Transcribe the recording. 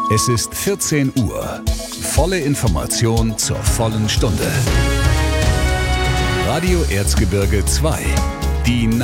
Es ist 14 Uhr. Volle Information zur vollen Stunde. Radio Erzgebirge 2. Die